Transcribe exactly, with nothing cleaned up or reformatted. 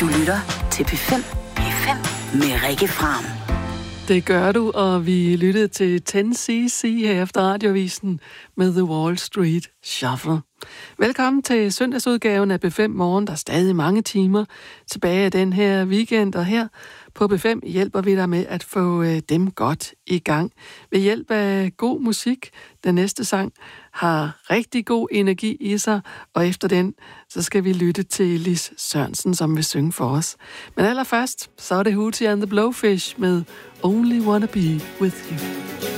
Du lytter til P fem. P fem med Rikke Fram. Det gør du, og vi lyttede til ti C C her efter radiovisen med The Wall Street Shuffle. Velkommen til søndagsudgaven af P fem Morgen. Der er stadig mange timer tilbage af den her weekend, og her på P fem hjælper vi dig med at få dem godt i gang ved hjælp af god musik. Den næste sang har rigtig god energi i sig, og efter den, så skal vi lytte til Lis Sørensen, som vil synge for os. Men allerførst, så er det Hootie and the Blowfish med Only Wanna Be With You.